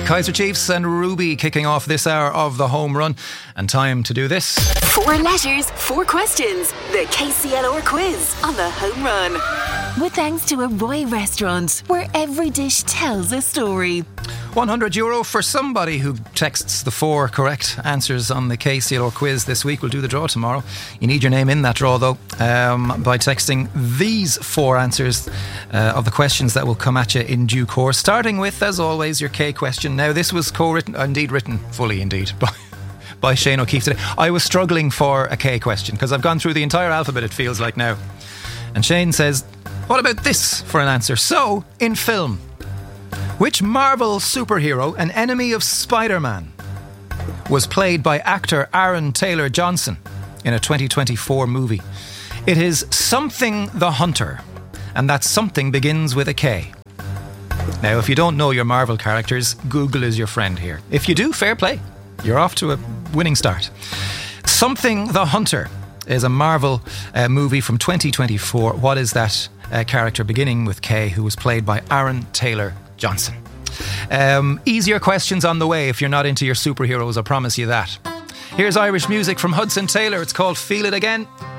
Kaiser Chiefs and Ruby kicking off this hour of the home run. And time to do this. 4 letters, 4 questions. The KCLR quiz on the home run. With thanks to a Roy restaurant, where every dish tells a story. €100 for somebody who texts the 4 correct answers on the KCLR quiz this week. We'll do the draw tomorrow. You need your name in that draw, though, by texting these 4 answers of the questions that will come at you in due course. Starting with, as always, your K question. Now, this was co-written, written fully, by Shane O'Keefe today. I was struggling for a K question because I've gone through the entire alphabet, it feels like now. And Shane says, what about this for an answer? So, in film, which Marvel superhero, an enemy of Spider-Man, was played by actor Aaron Taylor Johnson in a 2024 movie? It is Something the Hunter, and that something begins with a K. Now, if you don't know your Marvel characters, Google is your friend here. If you do, fair play. You're off to a winning start. Something the Hunter is a Marvel movie from 2024. What is that character beginning with K who was played by Aaron Taylor Johnson? Easier questions on the way if you're not into your superheroes, I promise you that. Here's Irish music from Hudson Taylor. It's called Feel It Again.